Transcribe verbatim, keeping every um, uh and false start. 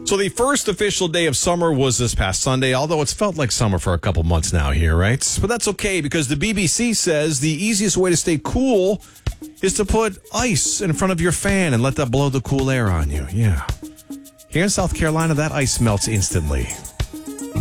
So the first official day of summer was this past Sunday, although it's felt like summer for a couple months now here, right? But that's okay because the B B C says the easiest way to stay cool is to put ice in front of your fan and let that blow the cool air on you. Yeah. Here in South Carolina, that ice melts instantly.